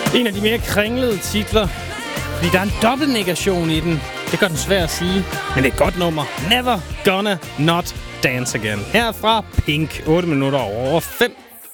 En af de mere kringlede titler, fordi der er en dobbeltnegation i den. Det gør den svær at sige, men det er et godt nummer. Never Gonna Not Dance Again. Herfra Pink, 8 minutter over 5.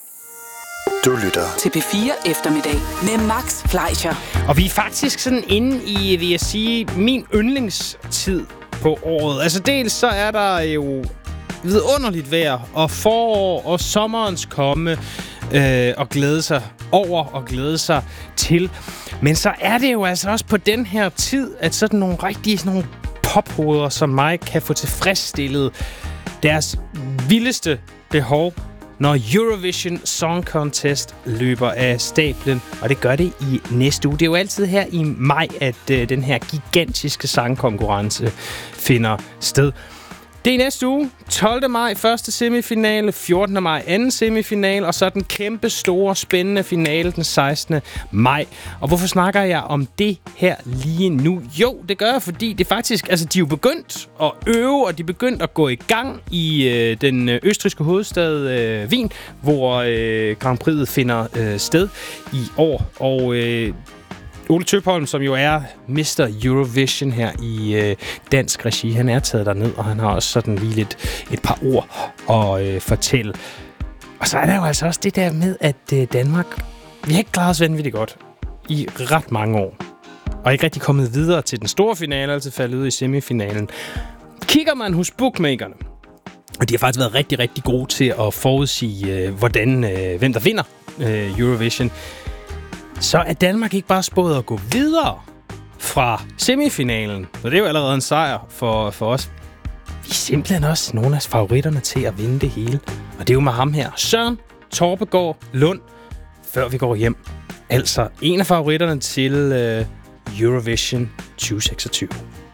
Du lytter til P4 Eftermiddag med Max Fleischer. Og vi er faktisk sådan inde i, vil jeg sige, min yndlingstid på året. Altså dels så er der jo vidunderligt vejr og forår og sommerens komme og glæde sig over og glæde sig til. Men så er det jo altså også på den her tid, at sådan nogle rigtige sådan nogle pophoveder som mig kan få tilfredsstillet deres vildeste behov, når Eurovision Song Contest løber af stablen, og det gør det i næste uge. Det er jo altid her i maj, at den her gigantiske sangkonkurrence finder sted. Det er i næste uge. 12. maj første semifinale, 14. maj anden semifinale, og så den kæmpe store spændende finale den 16. maj. Og hvorfor snakker jeg om det her lige nu? Jo, det gør jeg, fordi det faktisk, altså de er jo begyndt at øve, og de er begyndt at gå i gang i den østrigske hovedstad Wien, hvor Grand Prix'et finder sted i år. Og Ole Tøpholm, som jo er Mr. Eurovision her i dansk regi, han er taget derned, og han har også sådan lige et par ord at fortælle. Og så er der jo altså også det der med, at Danmark, vi har ikke klaret os vanvittigt godt i ret mange år. Og ikke rigtig kommet videre til den store finale, altså faldet ud i semifinalen. Kigger man hos bookmakerne, og de har faktisk været rigtig, rigtig gode til at forudsige, hvem der vinder Eurovision, så er Danmark ikke bare spået at gå videre fra semifinalen. Og det er jo allerede en sejr for os. Vi er simpelthen også nogle af favoritterne til at vinde det hele. Og det er jo med ham her, Søren Torpegaard Lund, før vi går hjem. Altså en af favoritterne til Eurovision 2026.